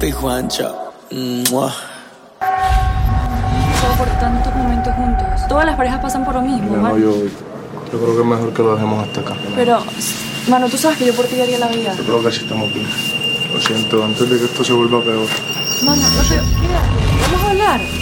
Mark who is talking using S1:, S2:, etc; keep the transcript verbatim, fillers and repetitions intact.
S1: Papi Juancho. Mua.
S2: Por tantos momentos juntos. Todas las parejas pasan por lo mismo,
S3: No, yo, yo creo que es mejor que lo dejemos hasta acá.
S2: Pero, mano, tú sabes que yo por ti daría la vida.
S3: Yo creo que sí estamos bien. Lo siento, antes de que esto se vuelva peor.
S2: Mano, no, pero, mira, vamos a hablar.